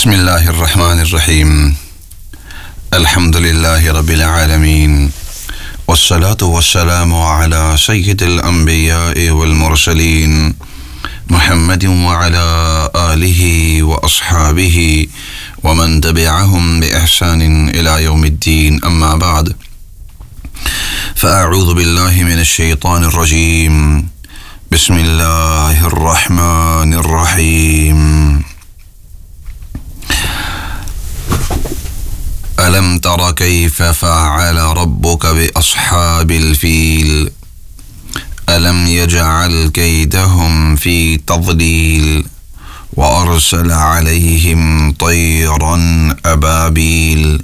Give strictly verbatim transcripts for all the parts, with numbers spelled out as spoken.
بسم الله الرحمن الرحيم الحمد لله رب العالمين والصلاة والسلام على سيد الأنبياء والمرسلين محمد وعلى آله وأصحابه ومن تبعهم بإحسان إلى يوم الدين أما بعد فأعوذ بالله من الشيطان الرجيم بسم الله الرحمن الرحيم ألم تر كيف فعل ربك بأصحاب الفيل ألم يجعل كيدهم في تضليل وأرسل عليهم طيرا أبابيل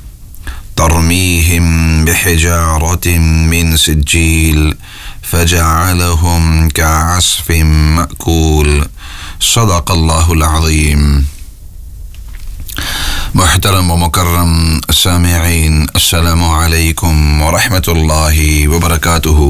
ترميهم بحجارة من سجيل فجعلهم كعصف مأكول صدق الله العظيم. محترم و مکرم سامعین، السلام علیکم ورحمۃ اللہ وبرکاتہ.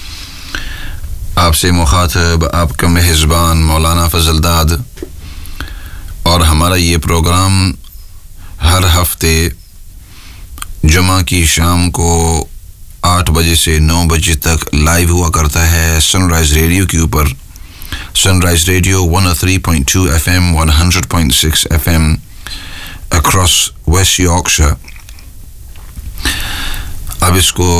آپ سے مخاطب آپ کا میزبان مولانا فضل داد، اور ہمارا یہ پروگرام ہر ہفتے جمعہ کی شام کو آٹھ بجے سے نو بجے تک لائیو ہوا کرتا ہے سن رائز ریڈیو کے اوپر. سن rise radio one O three point to F M, one hundred point six F M across waste Yorkshire. اب اس کو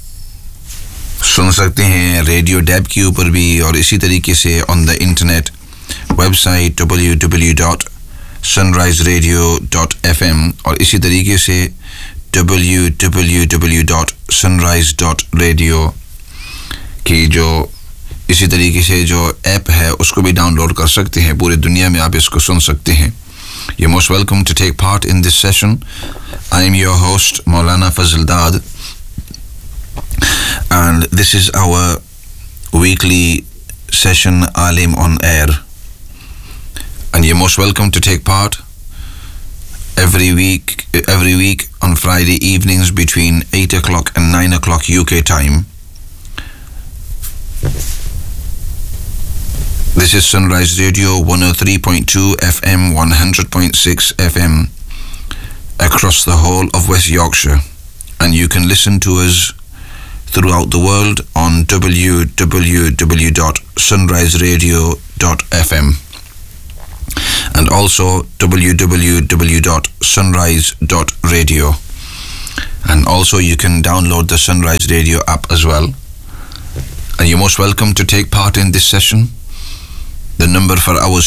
سن سکتے ہیں ریڈیو ڈیب کے اوپر بھی، اور اسی طریقے سے آن the internet web site W W dot sun rise radio dot F M, اور اسی طریقے سے ڈبلیو ڈبلیو ڈبلیو ڈاٹ سن رائز ڈاٹ ریڈیو کی جو اسی طریقے سے جو ایپ ہے اس کو بھی ڈاؤن لوڈ کر سکتے ہیں. پورے دنیا میں آپ اس کو سن سکتے ہیں. You're most welcome to take part in this session. I am your host, Maulana Fazl Dad, and this is our weekly session, Alim on Air. And you're most welcome to take part every week, every week on Friday evenings between eight o'clock and nine o'clock U K time. This is Sunrise Radio one oh three point two F M, one hundred point six F M across the whole of West Yorkshire, and you can listen to us throughout the world on w w w dot sunrise radio dot f m and also w w w dot sunrise dot radio, and also you can download the Sunrise Radio app as well. And you're most welcome to take part in this session. The number for our